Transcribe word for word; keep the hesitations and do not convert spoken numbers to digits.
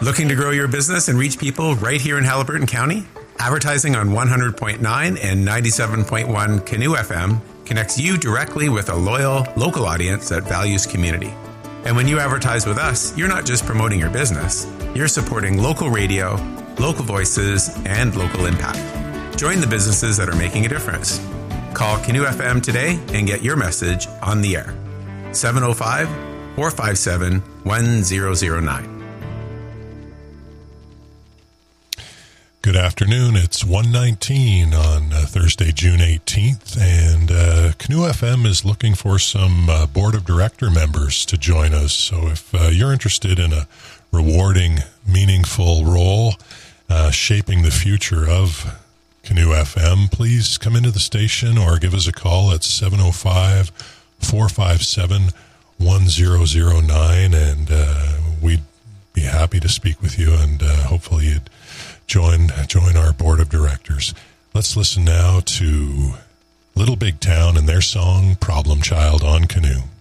Looking to grow your business and reach people right here in Haliburton County? Advertising on one hundred point nine and ninety-seven point one Canoe F M connects you directly with a loyal, local audience that values community. And when you advertise with us, you're not just promoting your business, you're supporting local radio, local voices, and local impact. Join the businesses that are making a difference. Call Canoe F M today and get your message on the air. seven oh five, four five seven, one zero zero nine. Good afternoon. It's one nineteen on uh, Thursday, June eighteenth, and uh, Canoe F M is looking for some uh, board of director members to join us. So if uh, you're interested in a rewarding, meaningful role uh, shaping the future of Canoe F M, please come into the station or give us a call at seven oh five, four five seven, one zero zero nine, and uh, we'd be happy to speak with you, and uh, hopefully you'd Join join our board of directors. Let's listen now to Little Big Town and their song, Problem Child on Canoe.